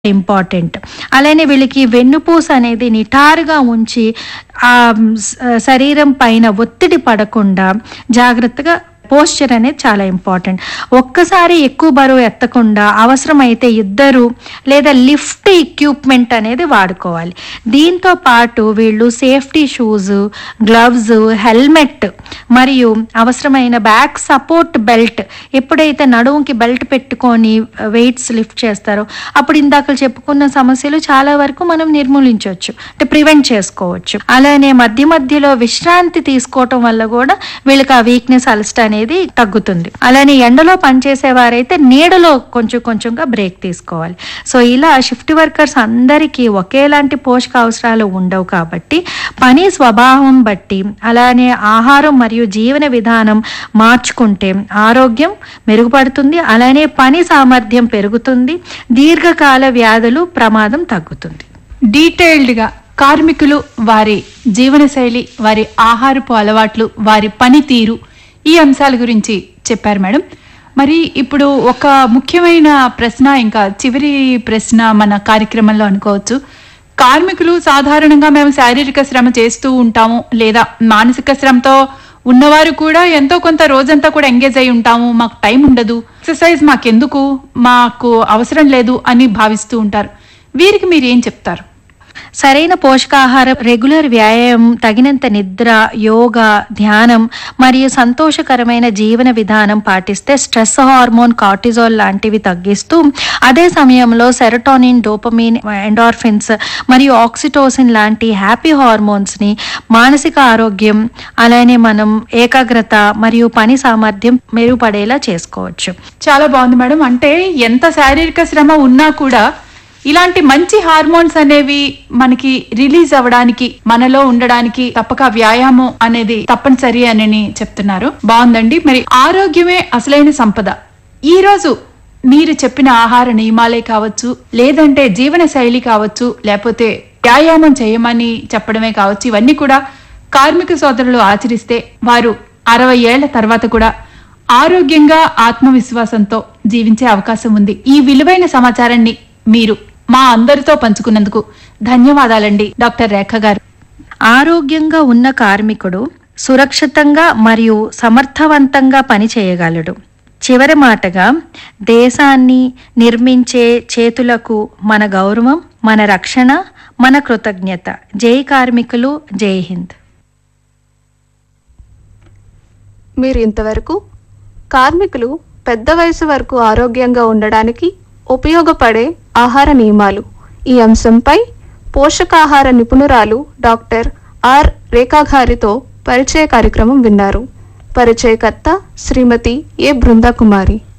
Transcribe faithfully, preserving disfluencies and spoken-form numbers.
Important. అలానే వీళ్ళకి వెన్నుపూస అనేది నిటారుగా ఉంచి ఆ శరీరం పైన ఒత్తిడి పడకుండా జాగ్రత్తగా పోస్చర్ అనేది చాలా ఇంపార్టెంట్. ఒక్కసారి ఎక్కువ బరువు ఎత్తకుండా అవసరమైతే ఇద్దరు లేదా లిఫ్ట్ ఎక్విప్మెంట్ అనేది వాడుకోవాలి. దీంతో పాటు వీళ్ళు సేఫ్టీ షూస్, గ్లవ్స్, హెల్మెట్ మరియు అవసరమైన బ్యాక్ సపోర్ట్ బెల్ట్, ఎప్పుడైతే నడుముకి బెల్ట్ పెట్టుకొని వెయిట్స్ లిఫ్ట్ చేస్తారో అప్పుడు ఇందాక చెప్పుకున్న సమస్యలు చాలా వరకు మనం నిర్మూలించవచ్చు, అంటే ప్రివెంట్ చేసుకోవచ్చు. అలానే మధ్య మధ్యలో విశ్రాంతి తీసుకోవటం వల్ల కూడా వీళ్ళకి ఆ వీక్నెస్, అలసట అనేది తగ్గుతుంది. అలానే ఎండలో పనిచేసే వారైతే నీడలో కొంచెం కొంచెంగా బ్రేక్ తీసుకోవాలి. సో ఇలా షిఫ్ట్ వర్కర్స్ అందరికీ ఒకేలాంటి పోషక అవసరాలు ఉండవు కాబట్టి పని స్వభావం బట్టి అలానే ఆహారం మరియు జీవన విధానం మార్చుకుంటే ఆరోగ్యం మెరుగుపడుతుంది. అలానే పని సామర్థ్యం పెరుగుతుంది. దీర్ఘకాల వ్యాధులు ప్రమాదం తగ్గుతుంది. డీటెయిల్డ్గా కార్మికులు వారి జీవనశైలి, వారి ఆహారపు అలవాట్లు, వారి పనితీరు, ఈ అంశాల గురించి చెప్పారు మేడం. మరి ఇప్పుడు ఒక ముఖ్యమైన ప్రశ్న, ఇంకా చివరి ప్రశ్న మన కార్యక్రమంలో అనుకోవచ్చు. కార్మికులు సాధారణంగా మేము శారీరక శ్రమ చేస్తూ ఉంటాము, లేదా మానసిక శ్రమతో ఉన్నవారు కూడా ఎంతో కొంత రోజంతా కూడా ఎంగేజ్ అయి ఉంటాము, మాకు టైం ఉండదు, ఎక్సర్సైజ్ మాకెందుకు, మాకు అవసరం లేదు అని భావిస్తూ ఉంటారు. వీరికి మీరు ఏం చెప్తారు? సరైన పోషకాహారం, రెగ్యులర్ వ్యాయామం, తగినంత నిద్ర, యోగా, ధ్యానం మరియు సంతోషకరమైన జీవన విధానం పాటిస్తే స్ట్రెస్ హార్మోన్ కార్టిజోల్ లాంటివి తగ్గిస్తూ అదే సమయంలో సెరోటోనిన్, డోపమిన్, ఎండార్ఫిన్స్ మరియు ఆక్సిటోసిన్ లాంటి హ్యాపీ హార్మోన్స్ని మానసిక ఆరోగ్యం, అలానే మనం ఏకాగ్రత మరియు పని సామర్థ్యం మెరుగుపడేలా చేసుకోవచ్చు. చాలా బాగుంది మేడం. అంటే ఎంత శారీరక శ్రమ ఉన్నా కూడా ఇలాంటి మంచి హార్మోన్స్ అనేవి మనకి రిలీజ్ అవ్వడానికి, మనలో ఉండడానికి తప్పక వ్యాయామం అనేది తప్పనిసరి అని చెప్తున్నారు. బాగుందండి. మరి ఆరోగ్యమే అసలైన సంపద. ఈ రోజు మీరు చెప్పిన ఆహార నియమాలే కావచ్చు, లేదంటే జీవన శైలి కావచ్చు, లేకపోతే వ్యాయామం చేయమని చెప్పడమే కావచ్చు, ఇవన్నీ కూడా కార్మిక సోదరులు ఆచరిస్తే వారు అరవై ఏళ్ల తర్వాత కూడా ఆరోగ్యంగా, ఆత్మవిశ్వాసంతో జీవించే అవకాశం ఉంది. ఈ విలువైన సమాచారాన్ని మీరు మా అందరితో పంచుకున్నందుకు ధన్యవాదాలండి డాక్టర్ రేఖ గారు. ఆరోగ్యంగా ఉన్న కార్మికుడు సురక్షితంగా మరియు సమర్థవంతంగా పని చేయగలడు. చివరి మాటగా, దేశాన్ని నిర్మించే చేతులకు మన గౌరవం, మన రక్షణ, మన కృతజ్ఞత. జై కార్మికులు, జై హింద్. మీరు ఇంతవరకు కార్మికులు పెద్ద వయసు వరకు ఆరోగ్యంగా ఉండడానికి ఉపయోగపడే ఆహార నియమాలు, ఈ అంశంపై పోషకాహార నిపుణురాలు డాక్టర్ ఆర్ రేఖా గారితో పరిచయ కార్యక్రమం విన్నారు. పరిచయకర్త శ్రీమతి ఏ బృందా కుమారి.